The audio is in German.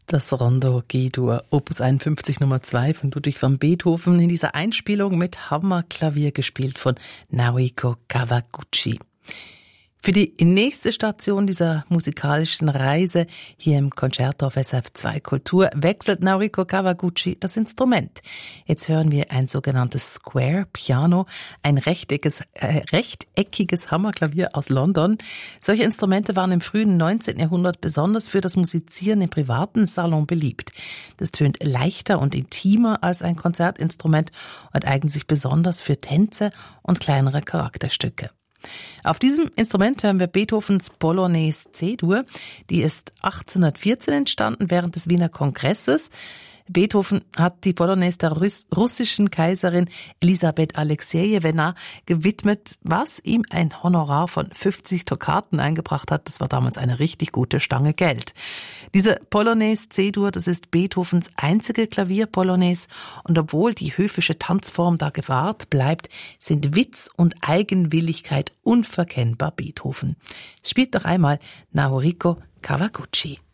Das Rondo G-Dur, Opus 51 Nummer 2 von Ludwig van Beethoven, in dieser Einspielung mit Hammerklavier gespielt von Naoki Kawaguchi. Für die nächste Station dieser musikalischen Reise hier im Concerto auf SRF 2 Kultur wechselt Naoki Kawaguchi das Instrument. Jetzt hören wir ein sogenanntes Square Piano, ein rechteckiges Hammerklavier aus London. Solche Instrumente waren im frühen 19. Jahrhundert besonders für das Musizieren im privaten Salon beliebt. Das tönt leichter und intimer als ein Konzertinstrument und eignet sich besonders für Tänze und kleinere Charakterstücke. Auf diesem Instrument hören wir Beethovens Polonaise C-Dur. Die ist 1814 entstanden während des Wiener Kongresses. Beethoven hat die Polonaise der russischen Kaiserin Elisabeth Alexejewna gewidmet, was ihm ein Honorar von 50 Tokaten eingebracht hat. Das war damals eine richtig gute Stange Geld. Diese Polonaise C-Dur, das ist Beethovens einzige Klavierpolonaise, und obwohl die höfische Tanzform da gewahrt bleibt, sind Witz und Eigenwilligkeit unverkennbar Beethoven. Es spielt noch einmal Naoki Kawaguchi.